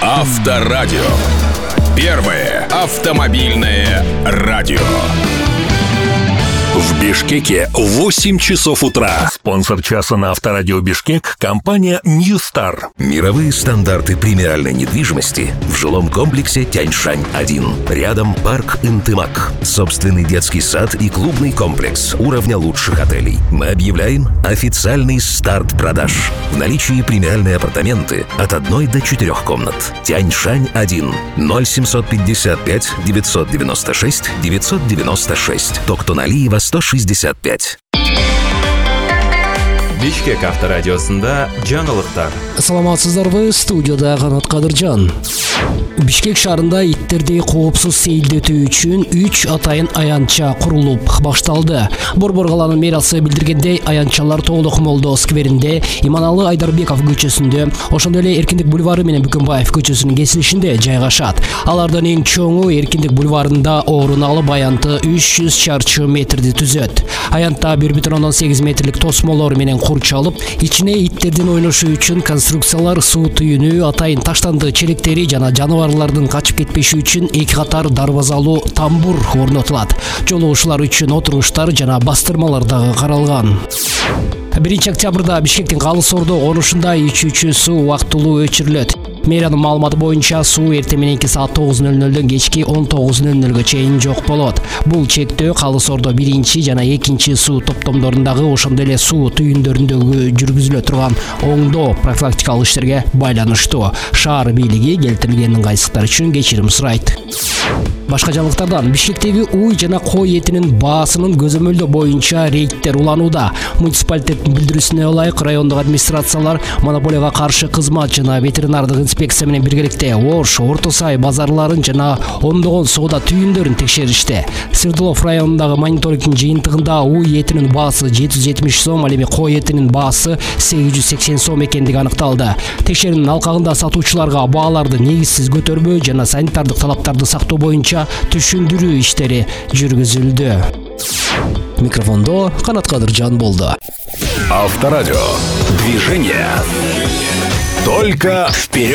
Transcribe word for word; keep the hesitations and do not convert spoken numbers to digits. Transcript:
Авторадио. Первое автомобильное радио. В Бишкеке восемь часов утра. Спонсор часа на Авторадио Бишкек — компания New Star. Мировые стандарты премиальной недвижимости в жилом комплексе Тяньшань один. Рядом парк Интымак. Собственный детский сад и клубный комплекс уровня лучших отелей. Мы объявляем официальный старт продаж. В наличии премиальные апартаменты от одной до четырех комнат. Тяньшань один. ноль семьсот пятьдесят пять девятьсот девяносто шесть девятьсот девяносто шесть. Токтоналиева сто шестьдесят пять. Бишкек авторадиосында жаңылыктар. Саламатсыздарбы, студияда Канат Кадыржан. Бишкек шаарында иттерди коопсуз сейилдетүү үчүн үч атайын аянтча курулуп башталды. Борбор калаанын мэриясы билдиргендей, аянтчалар Тоолок Молдо скверинде, Иманалы Айдарбеков көчөсүндө, ошондой эле Эркиндик бульвары менен Бүкөнбаев көчөсүнүн кесилишинде жайгашат. Алардын эң чоңу Эркиндик бульварында орун алып, аянты үч жүз чарчы метрди түзөт. Аянтта бир бүтүн ондон сегиз метрлик тосмолор менен курчалып, ичине иттердин ойношу үчүн конструкциялар, суу түйүнү, атайын таштанды челектери жана жаныбарлардын качып кетпеши үчүн эки катар дарбазалуу тамбур орнотулат. Жолугушуулар үчүн отуруштар жана бастырмалар дагы каралган. биринчи октябрда Бишкектин Калыс Ордо конушунда ичүүчү суу убактылуу өчүрүлөт. Мэриянын маалыматы боюнча суу эртең мененки саат тогуз нөл нөлдөн кечки он тогуз нөл нөлгө чейин жок болот. Бул чектөө Калыс Ордо биринчи жана экинчи суу топтомдорундагы, ошондой эле суу түйүндөрүндөгү жүргүзүлө турган оңдоо профилактикалык иштерге байланыштуу. Шаар бийлиги келтирилген ыңгайсыздыктар үчүн кечирим сурайт. Башка жаңылыктардан, Бишкектеги уй жана кой этинин баасынын көзөмөлдөө боюнча рейдтер уланууда. Муниципалитеттин билдирүүсүнө ылайык, райондук администрациялар монополияга каршы кызмат жана ветеринардык инспекция менен биргеликте Ош, Орто Сай базарларын жана ондогон соода түйүндөрүн текшеришти. Свердлов районундагы мониторингдин жыйынтыгында уй этинин баасы жети жүз жетимиш сом, ал эми кой этинин баасы сегиз жүз сексен сом экендиги аныкталды. Текшерүүнүн алкагында сатуучуларга бааларды негизсиз көтөрбөө жана санитардык талаптарды сактоо боюнча түшүндүрүү иштери жүргүзүлдү. Микрофондо Канат Кадыржан болду. Авторадио. Движение только вперед.